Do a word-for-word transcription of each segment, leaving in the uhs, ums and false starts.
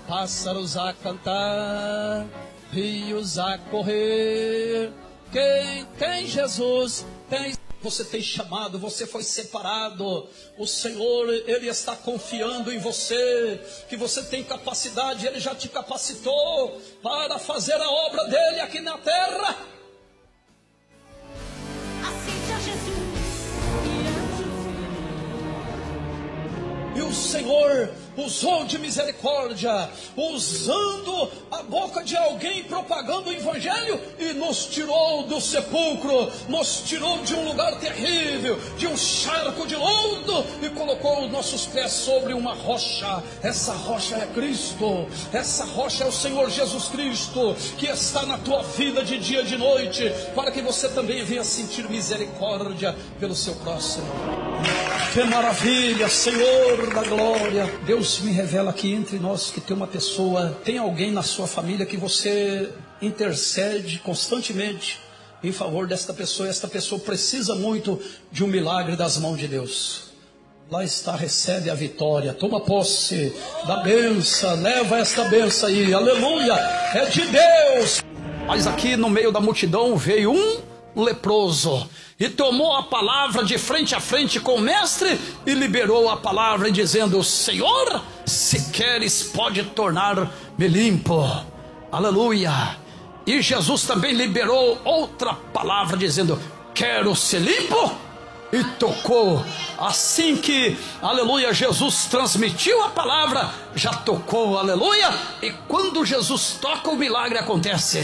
pássaros a cantar, rios a correr. Quem tem Jesus tem. Você tem chamado, você foi separado. O Senhor, Ele está confiando em você, que você tem capacidade, Ele já te capacitou para fazer a obra dEle aqui na terra. Aceite a Jesus. E o Senhor usou de misericórdia, usando a boca de alguém propagando o Evangelho, e nos tirou do sepulcro, nos tirou de um lugar terrível, de um charco de lodo, e colocou os nossos pés sobre uma rocha. Essa rocha é Cristo, essa rocha é o Senhor Jesus Cristo, que está na tua vida de dia e de noite, para que você também venha sentir misericórdia pelo seu próximo. Que maravilha, Senhor da glória. Deus me revela aqui entre nós que tem uma pessoa, tem alguém na sua família que você intercede constantemente em favor desta pessoa, e esta pessoa precisa muito de um milagre das mãos de Deus. Lá está, recebe a vitória, toma posse da bênção, leva esta bênção aí, aleluia, é de Deus. Mas aqui no meio da multidão veio um leproso e tomou a palavra de frente a frente com o mestre e liberou a palavra dizendo: Senhor, se queres pode tornar-me limpo. Aleluia. E Jesus também liberou outra palavra dizendo: quero ser limpo. E tocou. Assim que, aleluia, Jesus transmitiu a palavra, já tocou, aleluia. E quando Jesus toca, o milagre acontece.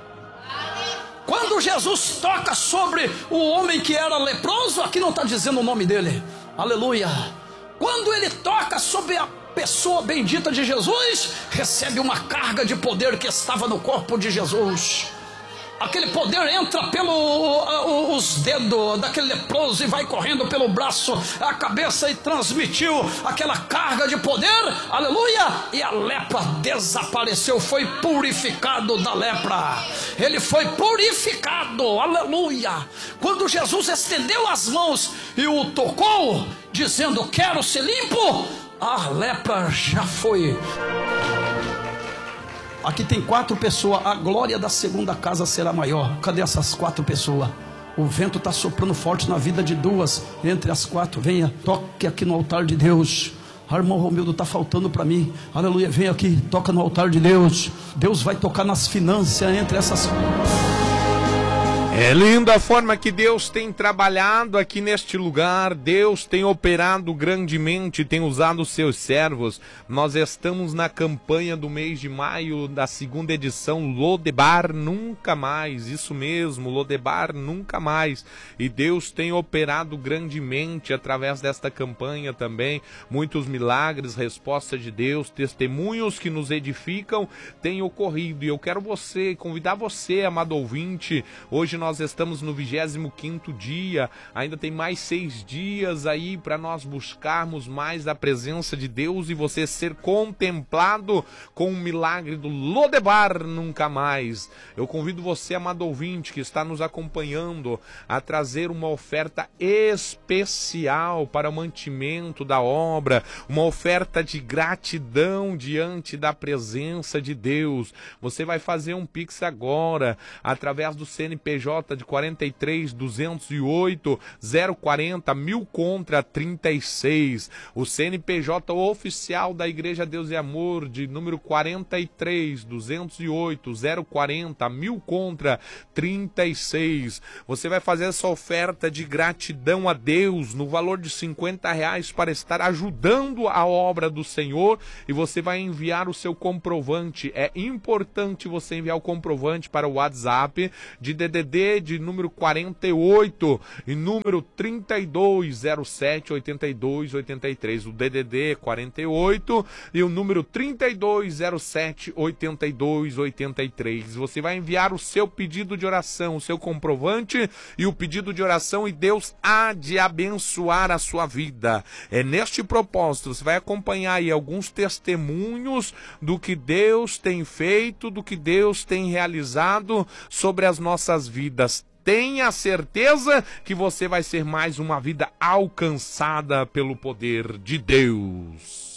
Quando Jesus toca sobre o homem que era leproso, aqui não está dizendo o nome dele, aleluia. Quando ele toca sobre a pessoa bendita de Jesus, recebe uma carga de poder que estava no corpo de Jesus. Aquele poder entra pelos dedos daquele leproso e vai correndo pelo braço, a cabeça, e transmitiu aquela carga de poder, aleluia, e a lepra desapareceu, foi purificado da lepra, ele foi purificado, aleluia. Quando Jesus estendeu as mãos e o tocou, dizendo: quero ser limpo, a lepra já foi. Aqui tem quatro pessoas, a glória da segunda casa será maior. Cadê essas quatro pessoas? O vento está soprando forte na vida de duas entre as quatro. Venha, toque aqui no altar de Deus. Ah, irmão Romildo, está faltando para mim. Aleluia, vem aqui, toca no altar de Deus. Deus vai tocar nas finanças entre essas... É linda a forma que Deus tem trabalhado aqui neste lugar. Deus tem operado grandemente, tem usado os seus servos. Nós estamos na campanha do mês de maio da segunda edição Lodebar Nunca Mais. Isso mesmo, Lodebar Nunca Mais. E Deus tem operado grandemente através desta campanha também. Muitos milagres, respostas de Deus, testemunhos que nos edificam têm ocorrido. E eu quero você, convidar você, amado ouvinte. Hoje nós estamos no vigésimo quinto dia, ainda tem mais seis dias aí para nós buscarmos mais a presença de Deus e você ser contemplado com o milagre do Lodebar Nunca Mais. Eu convido você, amado ouvinte, que está nos acompanhando, a trazer uma oferta especial para o mantimento da obra, uma oferta de gratidão diante da presença de Deus. Você vai fazer um Pix agora, através do C N P J de quarenta e três, duzentos e oito, zero quarenta, mil contra trinta e seis. O C N P J oficial da Igreja Deus e Amor, de número quarenta e três, duzentos e oito, zero quarenta, mil contra trinta e seis. Você vai fazer essa oferta de gratidão a Deus no valor de cinquenta reais para estar ajudando a obra do Senhor, e você vai enviar o seu comprovante. É importante você enviar o comprovante para o WhatsApp de D D D de número quarenta e oito e número trinta e dois, zero sete, oitenta e dois, oitenta e três. O D D D quarenta e oito e o número trinta e dois, zero sete, oitenta e dois, oitenta e três. Você vai enviar o seu pedido de oração, o seu comprovante e o pedido de oração, e Deus há de abençoar a sua vida. É neste propósito, você vai acompanhar aí alguns testemunhos do que Deus tem feito, do que Deus tem realizado sobre as nossas vidas. Tenha certeza que você vai ser mais uma vida alcançada pelo poder de Deus.